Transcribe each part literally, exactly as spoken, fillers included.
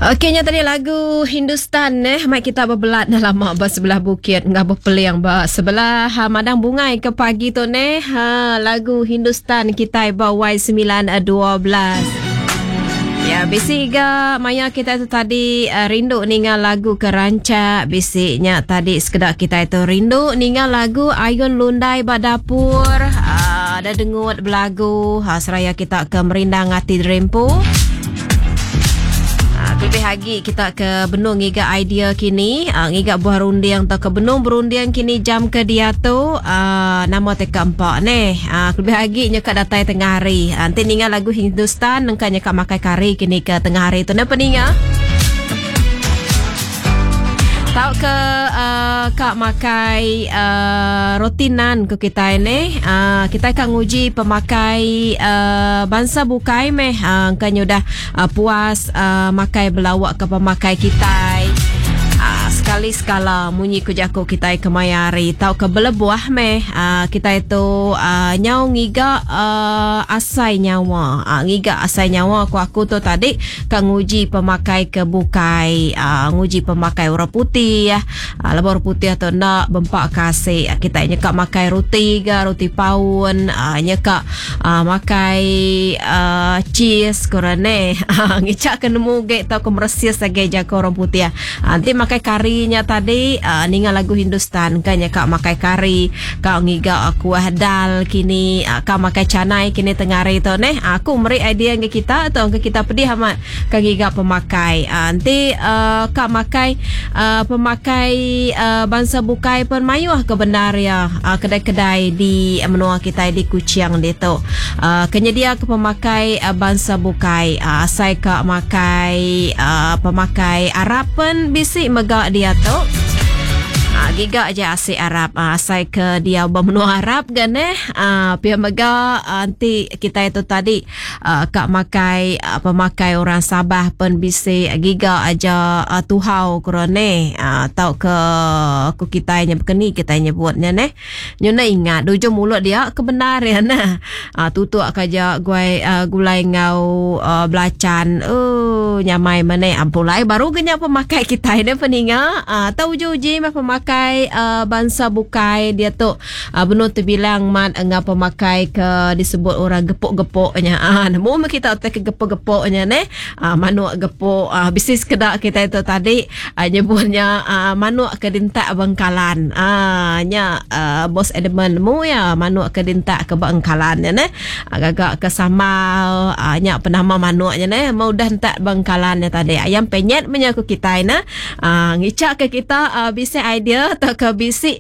Okey, nya tadi lagu Hindustan eh mai kita berbelat dah lama ba sebelah bukit ngah berpeliang ba sebelah ha, madang bungai ke pagi tu ne ha, lagu Hindustan kita ba Y sembilan dua belas. Ya, bisiknya maya kita itu tadi uh, rindu ningal lagu Kerancak. Bisiknya tadi sekedar kita itu rindu ningal lagu Ayun Lundai Badapur. Uh, ada dengut belagu ha, seraya kita ke merindang hati rempu. Lebih lagi kita ke benung ngiga idea kini uh, ngiga buah rundiang atau ke benung berundiang kini jam ke dia tu uh, nama teka empat ni uh, lebih lagi nyeka datai tengah hari uh, nanti ningal lagu Hindustan nengka nyeka makai kari kini ke tengah hari tu napa ningal tahu ke uh, kak makai uh, rotinan ke kita ini uh, kita akan uji pemakai uh, bangsa bukai meh uh, kan udah uh, puas uh, makai belawak ke pemakai kita uh, sekali skala munyi kujaku kita ke mayari tahu ke belebuah meh uh, kita itu uh, nyau ngiga uh, asai nyawa uh, ngiga asai nyawa aku aku tu tadi kan uji pemakai ke bukai uh, nguji pemakai orang putih ya uh, labor putih atau nak bempak kasih uh, kita nyeka makai roti ga roti paun uh, nyeka uh, makai uh, cheese korane uh, ngicak ke nemu ge tau ke meresis lagi jaga orang putih uh, nanti makai karinya tadi uh, ningal lagu Hindustan kan nyeka makai kari kau ngiga kuah dal kini uh, kau makai canai kini tengah hari tu neh aku meri idea ke kita atau ke kita pedih amat kau ngiga pemakai uh, nanti uh, kau makai uh, pemakai uh, bangsa bukai pun mayuah kebenar ya uh, kedai-kedai di uh, menua kita di Kuching dia tu uh, kenyedia ke pemakai uh, bangsa bukai uh, saya kau makai uh, pemakai Arab pun bisik megak dia tu Ah, giga aja asik Arab ah, asai ke dia bermenua Arab kan eh ah, pihak mega ah, nanti kita itu tadi ah, kak makai ah, pemakai orang Sabah pun bisa giga aja ah, tuhau korone ah, tau ke aku kita nya berkeni kita nya buatnya neh nyona ingat dojo mulut dia kebenaran nah ah, tutuk kaja guai ah, gulai ngau ah, belacan oh nyamai mana ampulai baru genya pemakai kita ini peninga ah, tahu uji mah pemakai pakai uh, bangsa bukai dia tu uh, benar tu bilang mat enggak pemakai ke disebut orang gepuk-gepuknya ah nemu kita tak ke gepuk-gepuknya ne uh, manuk gepuk uh, bisnis kedak kita itu tadi uh, nyebutnya uh, manuk ke dintak Bangkalan ah uh, nya uh, bos Edmund mu ya manuk ke dintak ke Bangkalan ya ne agak ke sama uh, nya penama manuknya ne mau dah entak Bangkalan ya tadi ayam penyet menyaku kita na uh, ngicak ke kita uh, bisa idea atau ke bisik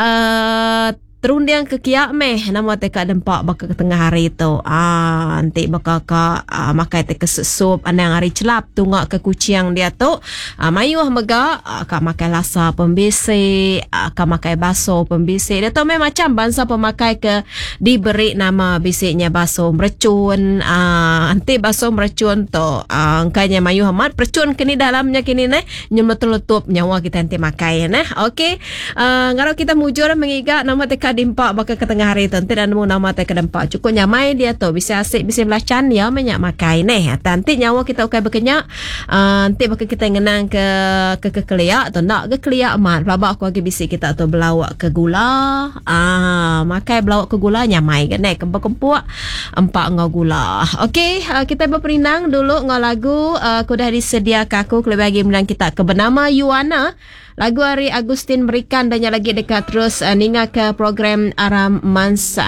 uh, terundiang ke kiak meh nama teka dempak baka ke tengah hari tu ah nanti baka ka ah, makai teka sup anang hari celap tungak ke Kuching dia tu ah, mayuh mega ah, ka makai lasa pembisi ah, ka makai baso pembisi dia tu meh macam bangsa pemakai ke diberi nama bisiknya baso merecun ah, nanti baso merecun tu ah, angkanya mayuh amat percun kini dalamnya kini neh nyemletup nyawa kita nanti makai nah okey ah, ngaro kita mujur mengiga nama teka dimpak bakal ke tengah hari tu nanti dan nemu nama tak kedempak cukup nyamai dia tu bisa asik bisa belacan ya banyak makai neh nanti nyawa kita ukai berkenyak uh, nanti bakal kita ngenang ke ke ke keliak atau nak ke keliak mat babak aku lagi bisik kita tu belawak ke gula ah makai belawak ke gula nyamai kan neh kempuk-kempuk empat ngau gula okey uh, kita berperinang dulu ngau lagu uh, aku dah disediakan aku lebih lagi bilang kita ke bernama Yuana lagu Ari Agustin berikan dan lagi dekat terus uh, ninga ke program Aram Mansa